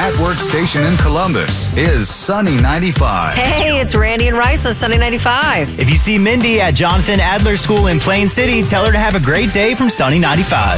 at Work station in Columbus is Sunny 95. Hey, it's Randy and Rice on Sunny 95. If you see Mindy at Jonathan Adler School in Plain City, tell her to have a great day from Sunny 95.